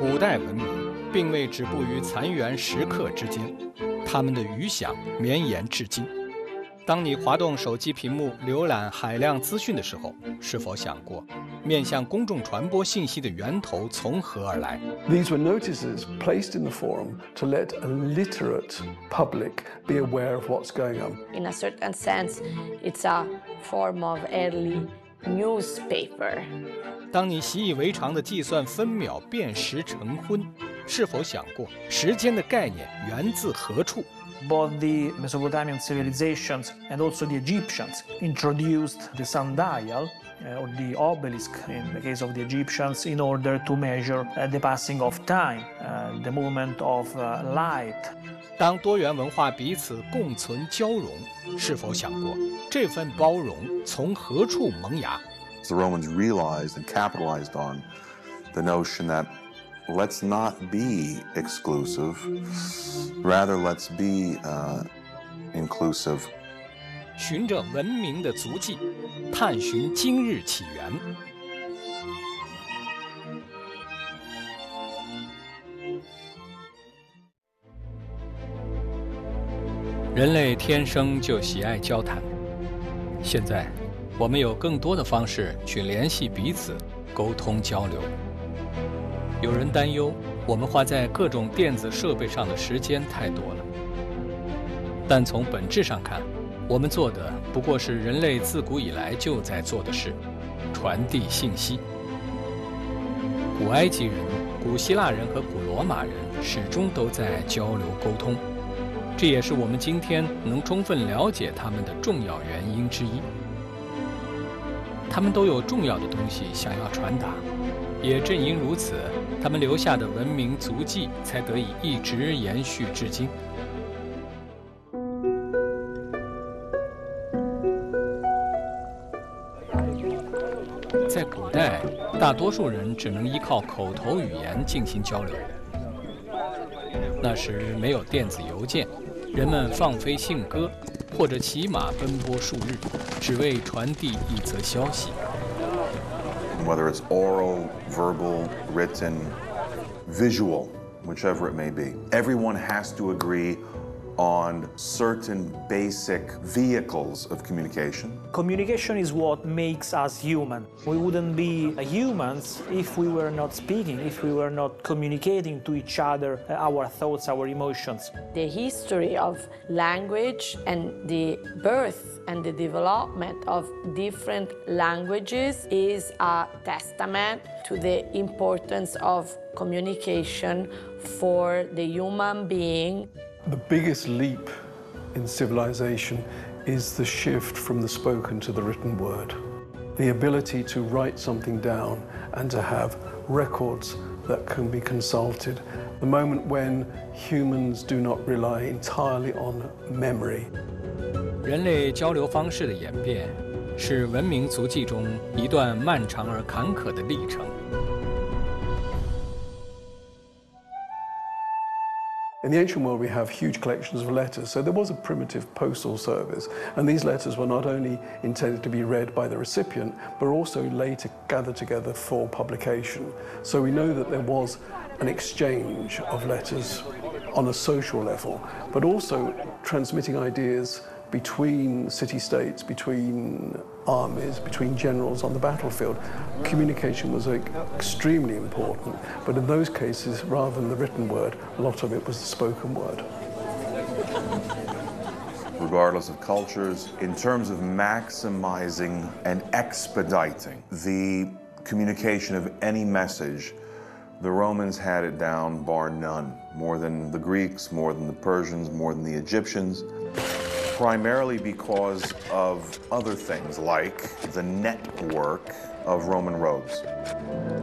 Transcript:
古代文明并未止步于残垣石刻之间，他们的余响绵延至今。当你滑动手机屏幕浏览海量资讯的时候，是否想过面向公众传播信息的源头从何而来？ These were notices placed in the forum to let a literate public be aware of what's going on. In a certain sense, it's a form of early newspaper. 当你习以为常地计算分秒辨时成昏，是否想过时间的概念源自何处？ Both the Mesopotamian civilizations and also the Egyptians introduced the sundial or the obelisk in the case of the Egyptians in order to measure the passing of time, the movement of light. 当多元文化彼此共存交融，是否想过这份包容从何处萌芽？ The Romans realized and capitalized on the notion that let's not be exclusive, rather let's be inclusive. 循着文明的足迹，探寻今日起源。人类天生就喜爱交谈，现在我们有更多的方式去联系彼此、沟通交流。有人担忧，我们花在各种电子设备上的时间太多了。但从本质上看，我们做的不过是人类自古以来就在做的事：传递信息。古埃及人、古希腊人和古罗马人始终都在交流沟通，这也是我们今天能充分了解他们的重要原因之一。他们都有重要的东西想要传达，也正因如此，他们留下的文明足迹才得以一直延续至今。在古代，大多数人只能依靠口头语言进行交流。那时没有电子邮件，人们放飞信鸽，或者骑马奔波数日，只为传递一则消息。 Whether it's oral, verbal, written, visual, whichever it may be, everyone has to agree on certain basic vehicles of communication. Communication is what makes us human. We wouldn't be humans if we were not speaking, if we were not communicating to each other our thoughts, our emotions. The history of language and the birth and the development of different languages is a testament to the importance of communication for the human being. The biggest leap in civilization is the shift from the spoken to the written word. The ability to write something down and to have records that can be consulted. The moment when humans do not rely entirely on memory. 人类交流方式的演变，是文明足迹中一段漫长而坎坷的历程。 In the ancient world, we have huge collections of letters, so there was a primitive postal service, and these letters were not only intended to be read by the recipient, but also later gathered together for publication. So we know that there was an exchange of letters on a social level, but also transmitting ideas between city-states, between armies, between generals on the battlefield. Communication was extremely important, but in those cases, rather than the written word, a lot of it was the spoken word. Regardless of cultures, in terms of maximizing and expediting the communication of any message, the Romans had it down bar none, more than the Greeks, more than the Persians, more than the Egyptians. Primarily because of other things like the network of Roman roads.